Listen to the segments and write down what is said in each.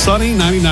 Sunny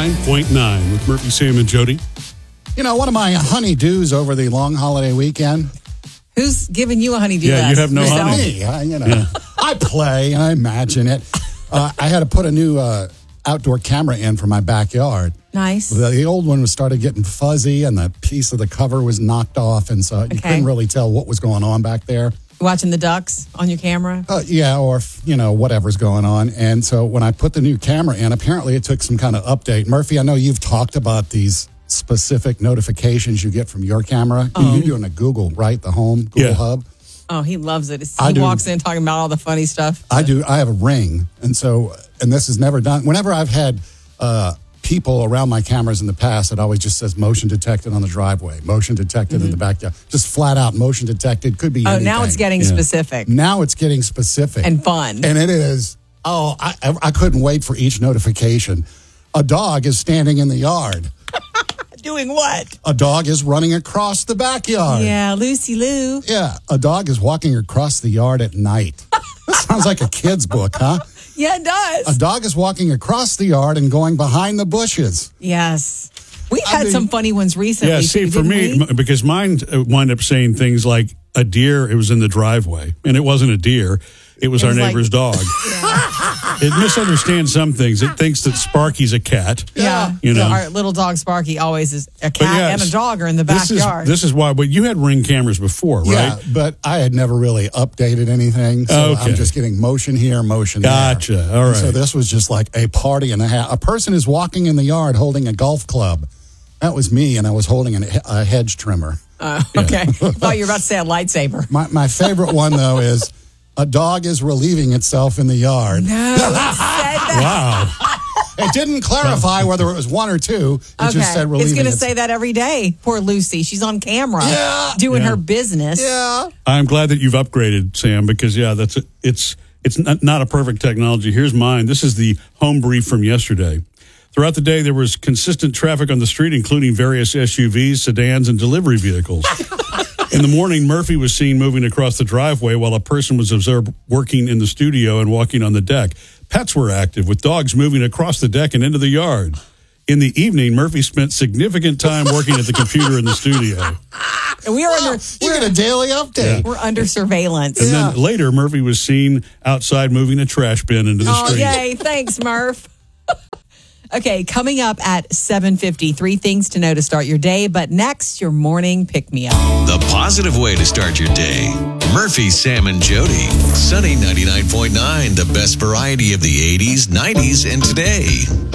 99.9 with Murphy, Sam, and Jody. You know, one of my honeydews over the long holiday weekend. Who's giving you a honeydew? Yeah, you have no honey. Me, I play, I imagine it. I had to put a new outdoor camera in for my backyard. Nice. The old one started getting fuzzy, and the piece of the cover was knocked off, and so you couldn't really tell what was going on back there. Watching the ducks on your camera? Yeah, or, whatever's going on. And so when I put the new camera in, apparently it took some kind of update. Murphy, I know you've talked about these specific notifications you get from your camera. You're doing a Google, right? The home Google Hub. Oh, he loves it. He walks in talking about all the funny stuff. I do. I have a Ring. And this is never done. Whenever I've had people around my cameras in the past, it always just says motion detected on the driveway, motion detected in the backyard. Just flat out motion detected. Could be anything. Now it's getting specific. Now it's getting specific. And fun. And it is. Oh, I couldn't wait for each notification. A dog is standing in the yard. Doing what? A dog is running across the backyard. Yeah, Lucy Lou. Yeah, a dog is walking across the yard at night. That sounds like a kid's book, huh? Yeah, it does. A dog is walking across the yard and going behind the bushes. Yes. We've had some funny ones recently. Yeah, see, for me, because mine wind up saying things like a deer, it was in the driveway, and it wasn't a deer. It was our neighbor's dog. It misunderstands some things. It thinks that Sparky's a cat. Yeah. Our little dog Sparky always is a cat and a dog are in the backyard. This is why, but you had Ring cameras before, right? Yeah, but I had never really updated anything. So I'm just getting motion here, motion there. Gotcha. All right. So this was just like a party and a half. A person is walking in the yard holding a golf club. That was me, and I was holding a hedge trimmer. Okay. I thought you were about to say a lightsaber. My favorite one, though, is a dog is relieving itself in the yard. No, it said that. Wow. It didn't clarify whether it was one or two. It just said relieving. It's going to say that every day. Poor Lucy. She's on camera doing her business. Yeah. I'm glad that you've upgraded, Sam, because, it's not a perfect technology. Here's mine. This is the home brief from yesterday. Throughout the day, there was consistent traffic on the street, including various SUVs, sedans, and delivery vehicles. In the morning, Murphy was seen moving across the driveway while a person was observed working in the studio and walking on the deck. Pets were active, with dogs moving across the deck and into the yard. In the evening, Murphy spent significant time working at the computer in the studio. And we are you get a daily update. Yeah. We're under surveillance. And then later, Murphy was seen outside moving a trash bin into the street. Oh, yay. Thanks, Murph. Okay, coming up at 7:50, 3 things to know to start your day. But next, your morning pick-me-up. The positive way to start your day. Murphy, Sam, and Jody. Sunny 99.9, the best variety of the 80s, 90s, and today.